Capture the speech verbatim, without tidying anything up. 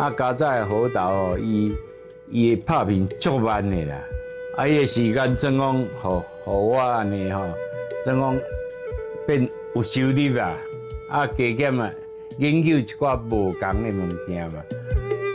啊，加早好豆哦，伊伊拍片足慢的啦，啊，伊个时间怎讲，互互我安尼吼，怎讲变有收入啊，啊，加减啊，研究一寡无共的物件嘛。